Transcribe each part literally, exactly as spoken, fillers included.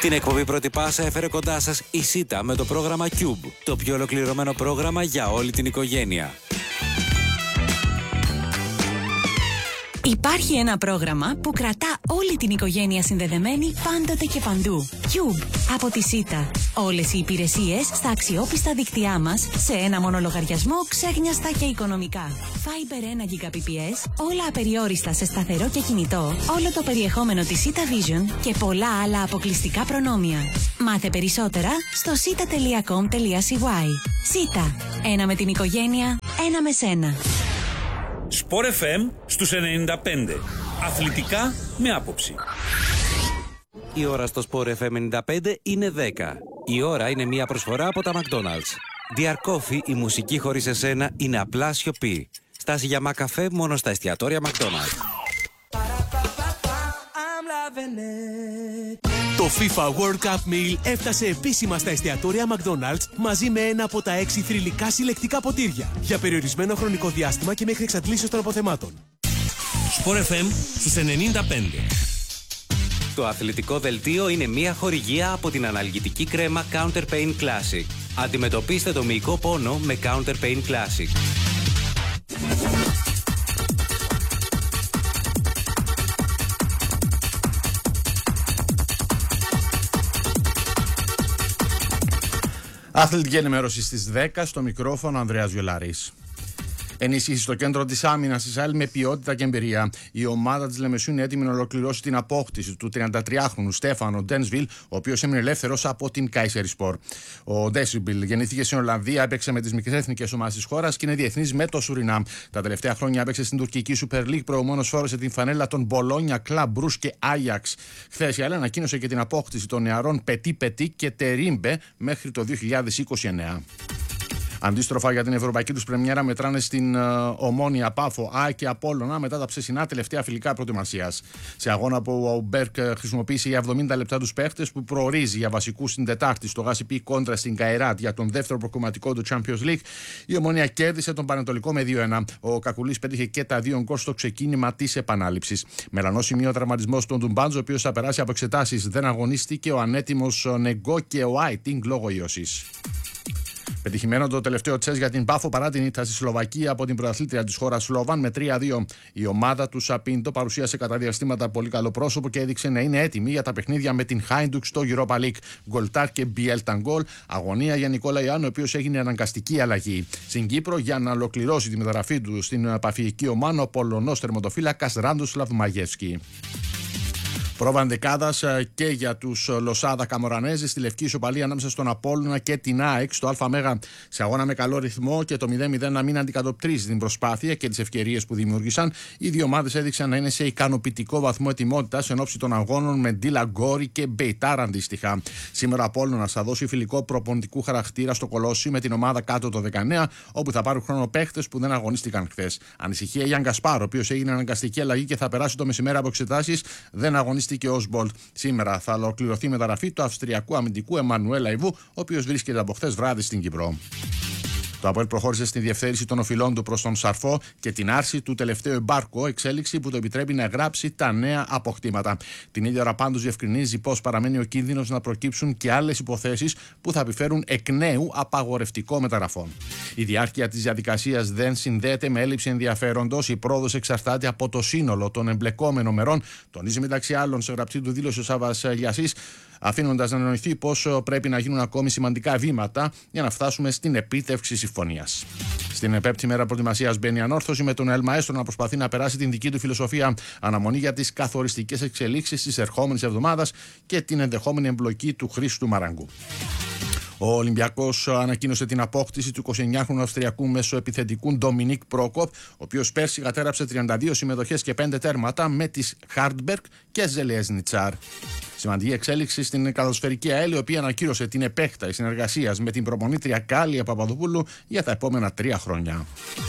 Την εκπομπή Πρώτη Πάσα έφερε κοντά σας η ΣΥΤΑ με το πρόγραμμα Cube, το πιο ολοκληρωμένο πρόγραμμα για όλη την οικογένεια. Υπάρχει ένα πρόγραμμα που κρατά όλη την οικογένεια συνδεδεμένη πάντοτε και παντού. Cube από τη ΣΥΤΑ. Όλες οι υπηρεσίες στα αξιόπιστα δίκτυά μας σε ένα μόνο λογαριασμό, ξέχνιαστα και οικονομικά. Fiber ένα Gbps, όλα απεριόριστα σε σταθερό και κινητό, όλο το περιεχόμενο της ΣΥΤΑ Vision και πολλά άλλα αποκλειστικά προνόμια. Μάθε περισσότερα στο σίτα τελεία κομ τελεία σι γουάι. ΣΥΤΑ. Ένα με την οικογένεια, ένα με σένα. Σπορ εφ εμ στους ενενήντα πέντε. Αθλητικά με άποψη. Η ώρα στο Sport εφ εμ ενενήντα πέντε είναι δέκα. Η ώρα είναι μια προσφορά από τα McDonald's. Dear Coffee, η μουσική χωρίς εσένα είναι απλά σιωπή. Στάση για μακαφέ μόνο στα εστιατόρια McDonald's. Το FIFA World Cup Meal έφτασε επίσημα στα εστιατόρια McDonald's μαζί με ένα από τα έξι θρυλικά συλλεκτικά ποτήρια για περιορισμένο χρονικό διάστημα και μέχρι εξαντλήσεως των αποθεμάτων. Sport εφ εμ στους ενενήντα πέντε. Το αθλητικό δελτίο είναι μια χορηγία από την αναλγητική κρέμα Counter Pain Classic. Αντιμετωπίστε το μυϊκό πόνο με Counter Pain Classic. Αθλητική ενημέρωση στις δέκα, στο μικρόφωνο Ανδρέας Βιολάρης. Ενίσχυση στο κέντρο της άμυνας της ΑΕΛ με ποιότητα και εμπειρία. Η ομάδα της Λεμεσού είναι έτοιμη να ολοκληρώσει την απόκτηση του τριαντατριάχρονου Στέφανο Ντένσβιλ, ο οποίος έμεινε ελεύθερος από την Kayserispor. Ο Ντένσβιλ γεννήθηκε στην Ολλανδία, έπαιξε με τις μικρές εθνικές ομάδες της χώρας και είναι διεθνής με το Σουρινάμ. Τα τελευταία χρόνια έπαιξε στην τουρκική Super League, προηγουμένως φόρεσε την φανέλα των Μπολόνια, Κλαμπ Μπρους και Άγιαξ. Χθες η ΑΕΛ ανακοίνωσε και την απόκτηση των νεαρών Πετί Πετί και Τερίμπε μέχρι το δύο χιλιάδες είκοσι εννέα. Αντίστροφα για την ευρωπαϊκή τους πρεμιέρα μετράνε στην uh, Ομόνια, Πάφο, ΑΕΚ και Απόλλωνα μετά τα ψεσινά τελευταία φιλικά προετοιμασίας. Σε αγώνα που ο Μπέρκ χρησιμοποίησε για εβδομήντα λεπτά τους παίχτες που προορίζει για βασικούς στην Τετάρτη στο Γασιπί κόντρα στην Καϊράτ για τον δεύτερο προκομματικό του Champions League, η Ομόνια κέρδισε τον Πανετολικό με δύο ένα. Ο Κακουλής πέτυχε και τα δύο γκολ στο ξεκίνημα της επανάληψης. Μελανό σημείο τραυματισμός των Ντουμπάντζο, ο οποίος θα περάσει από εξετάσεις, δεν αγωνίστηκε ο ανέτοιμος Νεγκό και ο Άιτινγκ λόγω ίωσης. Πετυχημένο το τελευταίο τσες για την Πάφο παρά την ήττα στη Σλοβακία από την πρωταθλήτρια της χώρας Σλόβαν με τρία δύο. Η ομάδα του Σαπίντο παρουσίασε κατά διαστήματα πολύ καλό πρόσωπο και έδειξε να είναι έτοιμη για τα παιχνίδια με την Χάιντουκ στο Europa League. Γκολτάρ και Μπιέλταν γκολ. Αγωνία για Νικόλα Ιάννου, ο οποίος έγινε αναγκαστική αλλαγή. Στην Κύπρο, για να ολοκληρώσει τη μεταγραφή του στην παφιική ομάδα, ο Πολωνός τερματοφύλακας Ράντοσλαβ Μαγεύσκι. Πρόβα ενδεκάδας και για τους Λοσάδα Καμορανέζοι στη λευκή ισοπαλία ανάμεσα στον Απόλλωνα και την ΑΕΚ στο ΑΜΕΓΑ, σε αγώνα με καλό ρυθμό και το μηδέν μηδέν να μην αντικατοπτρίζει την προσπάθεια και τις ευκαιρίες που δημιούργησαν. Οι δύο ομάδες έδειξαν να είναι σε ικανοποιητικό βαθμό ετοιμότητας εν ώψη των αγώνων με Ντίλα Γκόρι και Μπεϊτάρ αντίστοιχα. Σήμερα ο Απόλλωνας θα δώσει φιλικό προπονητικού χαρακτήρα στο Κολόσι με την ομάδα κάτω το δεκαεννέα, όπου θα πάρουν χρόνο παίχτες που δεν αγωνίστηκαν χθες. Ανησυχία Γιάν Γκασπάρ, ο οποίος έγινε αναγκαστική αλλαγή και θα περάσει το μεσημέρι από εξετάσεις, δεν αγωνίστηκε και ο Σμπολτ. Σήμερα θα ολοκληρωθεί η μεταγραφή του Αυστριακού αμυντικού Εμμανουέλ Αϊβού, ο οποίος βρίσκεται από χθες βράδυ στην Κύπρο. Το ΑΠΟΕΛ προχώρησε στη διευθέτηση των οφειλών του προς τον Σαρφό και την άρση του τελευταίου εμπάρκου, εξέλιξη που το επιτρέπει να γράψει τα νέα αποκτήματα. Την ίδια ώρα πάντως διευκρινίζει πως παραμένει ο κίνδυνος να προκύψουν και άλλες υποθέσεις που θα επιφέρουν εκ νέου απαγορευτικό μεταγραφών. Η διάρκεια της διαδικασίας δεν συνδέεται με έλλειψη ενδιαφέροντος. Η πρόοδος εξαρτάται από το σύνολο των εμπλεκόμενων μερών, τονίζει μεταξύ άλλων σε γραπτή του δήλωση ο Σάββας Λιασής, αφήνοντας να εννοηθεί πως πρέπει να γίνουν ακόμη σημαντικά βήματα για να φτάσουμε στην επίτευξη συμφωνίας. Στην επέπτη μέρα προετοιμασίας μπαίνει η ανόρθωση με τον Ελμαέστρο να προσπαθεί να περάσει την δική του φιλοσοφία, αναμονή για τις καθοριστικές εξελίξεις της ερχόμενης εβδομάδας και την ενδεχόμενη εμπλοκή του Χρήστου Μαραγκού. Ο Ολυμπιακός ανακοίνωσε την απόκτηση του εικοσιεννιάχρονου Αυστριακού μεσοεπιθετικού Ντομινίκ Πρόκοπ, ο οποίος πέρσι κατέραψε τριάντα δύο συμμετοχές και πέντε τέρματα με τις Χάρντμπεργκ και Ζελέζνιτσάρ. Σημαντική εξέλιξη στην καλοσφαιρική ΑΕΛ, η οποία ανακοίνωσε την επέκταση συνεργασίας με την προπονήτρια Κάλια Παπαδοπούλου για τα επόμενα τρία χρόνια.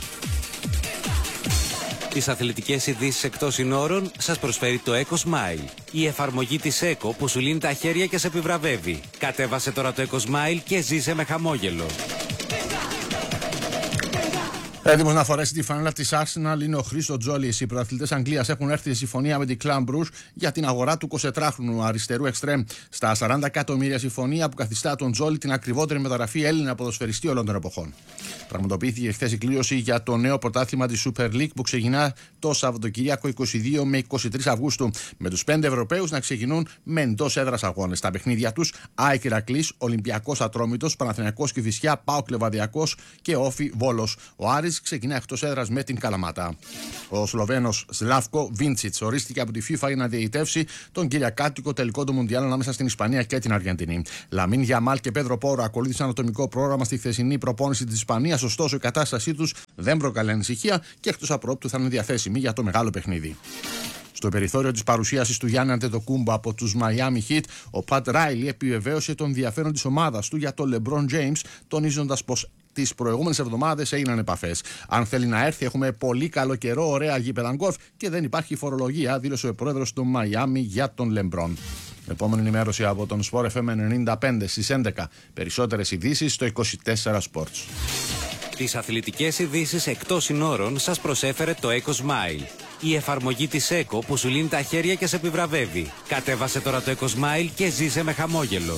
Τις αθλητικές ειδήσεις εκτός συνόρων σας προσφέρει το EcoSmile, η εφαρμογή της Eco που σου λύνει τα χέρια και σε επιβραβεύει. Κατέβασε τώρα το EcoSmile και ζήσε με χαμόγελο. Έτοιμος να φορέσει τη φανέλα της Arsenal είναι ο Χρήστο Τζόλης. Οι πρωταθλητές Αγγλίας έχουν έρθει σε συμφωνία με την Club Brugge για την αγορά του εικοσιτετράχρονου αριστερού εξτρέμ στα σαράντα εκατομμύρια, συμφωνία που καθιστά τον Τζόλη την ακριβότερη μεταγραφή Έλληνα ποδοσφαιριστή όλων των εποχών. Πραγματοποιήθηκε χθες η κλήρωση για το νέο πρωτάθλημα της Super League που ξεκινά το Σαββατοκύριακο είκοσι δύο με είκοσι τρεις Αυγούστου, με τους πέντε Ευρωπαίους να ξεκινούν με εντός έδρας αγώνες. Στα παιχνίδια τους ΑΕΚ Ηρακλής, Ολυμπιακός Ατρόμητος, Παναθηναϊκός Κηφισιά, ΠΑΟΚ Λεβαδιακός και Όφι Βόλος. Ο Άρης ξεκινά εκτός έδρας με την Καλαμάτα. Ο Σλοβαίνος Σλάβκο Βίντσιτς ορίστηκε από τη FIFA για να διαιτητεύσει τον κυριακάτικο τελικό του Μουντιάλ ανάμεσα στην Ισπανία και την Αργεντινή. Λαμίν Γιαμάλ και Πέδρο Πόρο ακολούθησαν ατομικό πρόγραμμα στη χθεσινή προπόνηση της Ισπανίας, ωστόσο η κατάστασή τους δεν προκαλεί ανησυχία και εκτός απρόπτου θα είναι διαθέσιμοι για το μεγάλο παιχνίδι. Στο περιθώριο της παρουσίασης του Γιάννη Αντετοκούμπο από τους Miami Heat, ο Πατ Ράιλι επιβεβαίωσε τον ενδιαφέρον της ομάδας του για τον LeBron James, τονίζοντας πως τις προηγούμενες εβδομάδες έγιναν επαφές. Αν θέλει να έρθει, έχουμε πολύ καλό καιρό, ωραία γήπεδα γκολφ και δεν υπάρχει φορολογία, δήλωσε ο πρόεδρος του Miami για τον LeBron. Επόμενη ενημέρωση από τον Sport εφ εμ ενενήντα πέντε στις έντεκα. Περισσότερες ειδήσεις στο είκοσι τέσσερα Sports. Τις αθλητικές ειδήσεις εκτός συνόρων σας προσέφερε το Eco Smile. Η εφαρμογή της Eco που σου λύνει τα χέρια και σε επιβραβεύει. Κατέβασε τώρα το Eco Smile και ζήσε με χαμόγελο.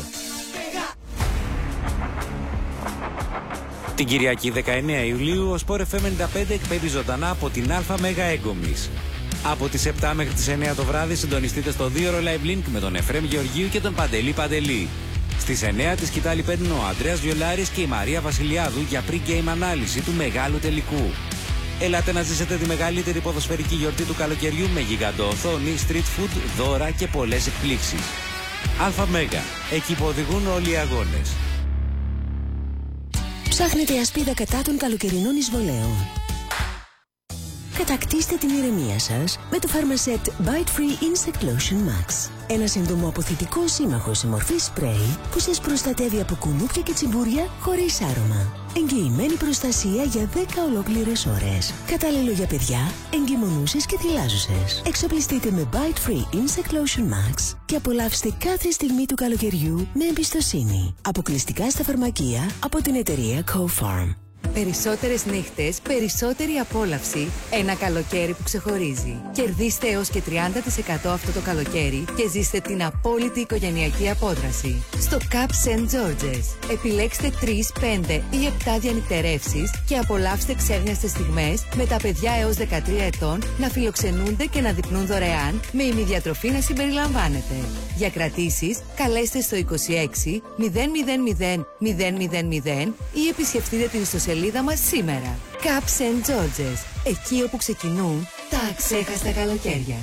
Την Κυριακή δεκαεννέα Ιουλίου ο Sport εφ εμ ενενήντα πέντε εκπέμπει ζωντανά από την Α Μέγα Έγκομης. Από τις επτά μέχρι τις εννέα το βράδυ συντονιστείτε στο δύο ώρο Live Link με τον Εφραίμ Γεωργίου και τον Παντελή Παντελή. Στις εννέα τη σκητάλη παίρνουν ο Ανδρέας Βιολάρης και η Μαρία Βασιλιάδου για pre-game ανάλυση του μεγάλου τελικού. Ελάτε να ζήσετε τη μεγαλύτερη ποδοσφαιρική γιορτή του καλοκαιριού με γιγαντοοθόνη, street food, δώρα και πολλές εκπλήξεις. Α Μέγα, εκεί που οδηγούν όλοι οι αγώνες. Ψάχνετε ασπίδα κατά των καλοκαιρινών εισβολέων? Κατακτήστε την ηρεμία σας με το Pharmaset Bite Free Insect Lotion Max. Ένα συντομοαποθητικό σύμμαχο σε μορφή σπρέι που σας προστατεύει από κουνούπια και τσιμπούρια χωρίς άρωμα. Εγγυημένη προστασία για δέκα ολόκληρες ώρες. Κατάλληλο για παιδιά, εγκυμονούσες και θυλάζουσες. Εξοπλιστείτε με Bite Free Insect Lotion Max και απολαύστε κάθε στιγμή του καλοκαιριού με εμπιστοσύνη. Αποκλειστικά στα φαρμακεία από την εταιρεία Co-Farm. Περισσότερες νύχτες, περισσότερη απόλαυση. Ένα καλοκαίρι που ξεχωρίζει. Κερδίστε έως και τριάντα τοις εκατό αυτό το καλοκαίρι και ζήστε την απόλυτη οικογενειακή απόδραση. Στο Cup Σεντ George's. Επιλέξτε τρεις, πέντε ή επτά διανυκτερεύσεις και απολαύστε ξέχνιαστες στιγμές με τα παιδιά έως δεκατρία ετών να φιλοξενούνται και να δειπνούν δωρεάν με ημιδιατροφή να συμπεριλαμβάνεται. Για κρατήσεις, καλέστε στο είκοσι έξι μηδέν μηδέν μηδέν μηδέν μηδέν μηδέν ή επισκεφτείτε την ιστοσελίδα μας σήμερα. Cup Σεντ George's. Εκεί όπου ξεκινούν τα αξέχαστα καλοκαίρια.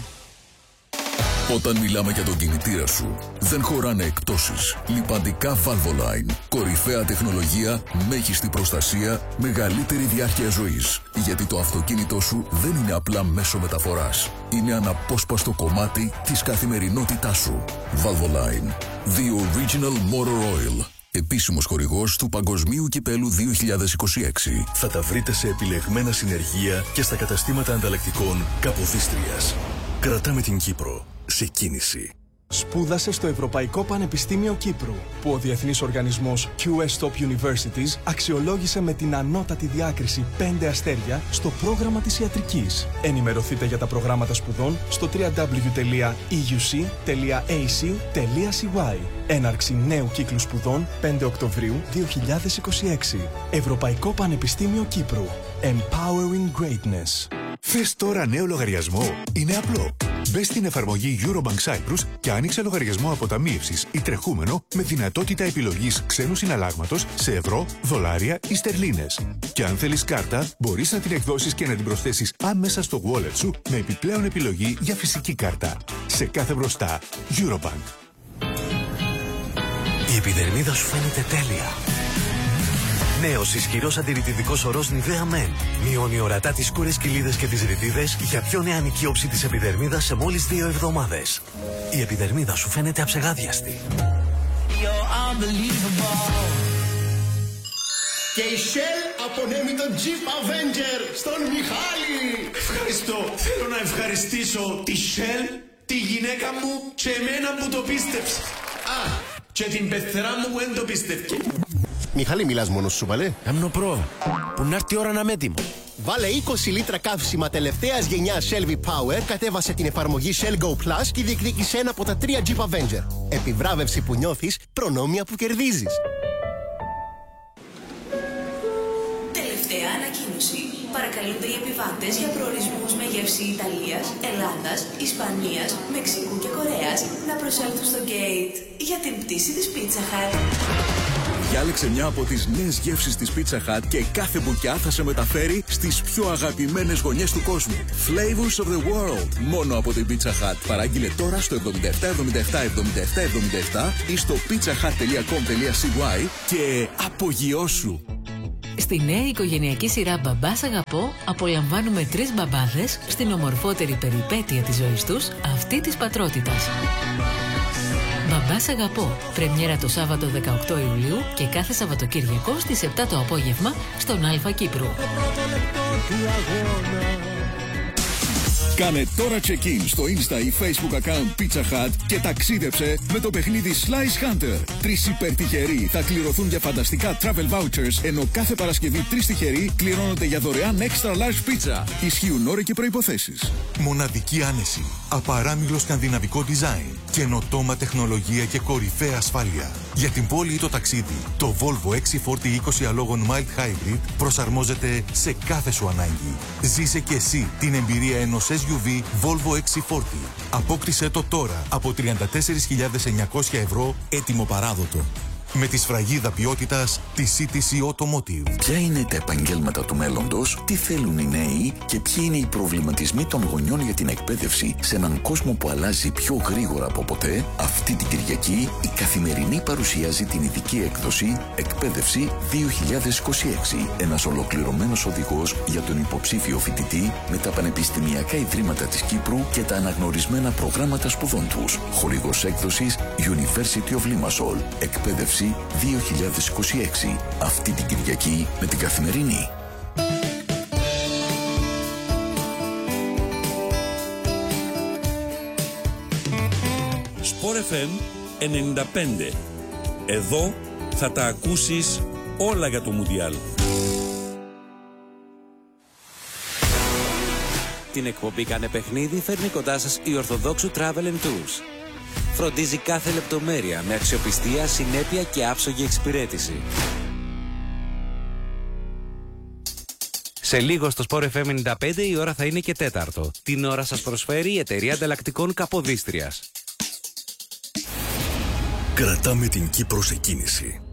Όταν μιλάμε για τον κινητήρα σου, δεν χωράνε εκπτώσεις. Λιπαντικά Valvoline. Κορυφαία τεχνολογία, μέγιστη προστασία, μεγαλύτερη διάρκεια ζωής. Γιατί το αυτοκίνητό σου δεν είναι απλά μέσο μεταφοράς. Είναι αναπόσπαστο κομμάτι της καθημερινότητάς σου. Valvoline. The Original Motor Oil. Επίσημος χορηγός του Παγκοσμίου Κυπέλου δύο χιλιάδες είκοσι έξι. Θα τα βρείτε σε επιλεγμένα συνεργεία και στα καταστήματα ανταλλακτικών Καποδίστριας. Κρατάμε την Κύπρο σε κίνηση. Σπούδασε στο Ευρωπαϊκό Πανεπιστήμιο Κύπρου, που ο διεθνής οργανισμός κιου ες Top Universities αξιολόγησε με την ανώτατη διάκριση πέντε αστέρια στο πρόγραμμα της ιατρικής. Ενημερωθείτε για τα προγράμματα σπουδών στο double-u double-u double-u τελεία ι γιου σι τελεία έι σι τελεία σι γουάι. Έναρξη νέου κύκλου σπουδών πέντε Οκτωβρίου δύο χιλιάδες είκοσι έξι. Ευρωπαϊκό Πανεπιστήμιο Κύπρου. Empowering Greatness. Θες τώρα νέο λογαριασμό? Είναι απλό. Μπες στην εφαρμογή Eurobank Cyprus και άνοιξε λογαριασμό αποταμίευσης ή τρεχούμενο με δυνατότητα επιλογής ξένου συναλλάγματος σε ευρώ, δολάρια ή στερλίνες. Και αν θέλεις κάρτα, μπορείς να την εκδώσεις και να την προσθέσεις άμεσα στο wallet σου με επιπλέον επιλογή για φυσική κάρτα. Σε κάθε μπροστά, Eurobank. Η επιδερμίδα σου φαίνεται τέλεια. Νέος ισχυρός αντιρρητιδικός ορός Nivea Men. Μειώνει ορατά τις σκούρες κοιλίδες και τις ρητίδες για πιο νεανική όψη της επιδερμίδας σε μόλις δύο εβδομάδες. Η επιδερμίδα σου φαίνεται αψεγάδιαστη. Και η Shell απονέμει τον Jeep Avenger στον Μιχάλη. Ευχαριστώ. Θέλω να ευχαριστήσω τη Shell, τη γυναίκα μου και εμένα που το πίστεψε. Α, και την πεθερά μου που δεν το πίστευκε. Μιχάλη, μιλάς μόνος σου, παλέ. Έμνο προ, που να έρθει η ώρα να είμαι έτοιμο. Βάλε είκοσι λίτρα καύσιμα τελευταίας γενιάς Shell V-Power, κατέβασε την εφαρμογή Shell Go Plus και διεκδίκησε ένα από τα τρία Jeep Avenger. Επιβράβευση που νιώθεις, προνόμια που κερδίζεις. Τελευταία ανακοίνωση. Παρακαλούνται οι επιβάτες για προορισμούς με γεύση Ιταλίας, Ελλάδας, Ισπανίας, Μεξικού και Κορέας να προσέλθουν στο gate για την πτήση της Pizza Hut. Διάλεξε μια από τις νέες γεύσεις της Pizza Hut και κάθε μπουκιά θα σε μεταφέρει στις πιο αγαπημένες γωνιές του κόσμου. Flavors of the world. Μόνο από την Pizza Hut. Παράγγειλε τώρα στο εβδομήντα επτά εβδομήντα επτά εβδομήντα επτά εβδομήντα επτά ή στο pizzahut τελεία com τελεία c y και απογειώσου. Στη νέα οικογενειακή σειρά «Μπαμπάς αγαπώ» απολαμβάνουμε τρεις μπαμπάδες στην ομορφότερη περιπέτεια της ζωής τους, αυτή της πατρότητας. «Μπαμπάς αγαπώ», πρεμιέρα το Σάββατο δεκαοκτώ Ιουλίου και κάθε Σαββατοκύριακο στις επτά το απόγευμα στον Αλφα Κύπρου. Κάνε τώρα check-in στο Insta ή Facebook account Pizza Hut και ταξίδεψε με το παιχνίδι Slice Hunter. Τρεις υπερτυχεροί θα κληρωθούν για φανταστικά travel vouchers, ενώ κάθε Παρασκευή τρεις τυχεροί κληρώνονται για δωρεάν extra large pizza. Ισχύουν όροι και προϋποθέσεις. Μοναδική άνεση, απαράμιλο σκανδιναβικό design, καινοτόμα τεχνολογία και κορυφαία ασφάλεια. Για την πόλη ή το ταξίδι, το Volvo εξ φορτί είκοσι αλόγων Mild Hybrid προσαρμόζεται σε κάθε σου ανάγκη. Ζήσε και εσύ την εμπειρία ενός ες γιου βι Volvo εξ φορτί. Απόκτησέ το τώρα από τριάντα τέσσερις χιλιάδες εννιακόσια ευρώ έτοιμο παράδοτο. Με τη σφραγίδα ποιότητας της σι τι σι Automotive. Ποια είναι τα επαγγέλματα του μέλλοντος, τι θέλουν οι νέοι και ποιοι είναι οι προβληματισμοί των γονιών για την εκπαίδευση σε έναν κόσμο που αλλάζει πιο γρήγορα από ποτέ? Αυτή την Κυριακή η Καθημερινή παρουσιάζει την ειδική έκδοση Εκπαίδευση δύο χιλιάδες είκοσι έξι. Ένας ολοκληρωμένος οδηγός για τον υποψήφιο φοιτητή με τα πανεπιστημιακά ιδρύματα της Κύπρου και τα αναγνωρισμένα προγράμματα σπουδών τους. Χορηγός έκδοσης University of Limassol. Εκπαίδευση δύο χιλιάδες είκοσι έξι. Αυτή την Κυριακή με την Καθημερινή. Sport εφ εμ ενενήντα πέντε. Εδώ θα τα ακούσεις όλα για το Μουντιάλ. Την εκπομπή «Κάνε παιχνίδι» φέρνει κοντά σας η Ορθοδόξου Travel and Tours. Φροντίζει κάθε λεπτομέρεια με αξιοπιστία, συνέπεια και άψογη εξυπηρέτηση. Σε λίγο στο Sport εφ εμ ενενήντα πέντε η ώρα θα είναι και τέταρτο. Την ώρα σας προσφέρει η εταιρεία ανταλλακτικών Καποδίστριας. Κρατάμε την Κύπρο σε κίνηση.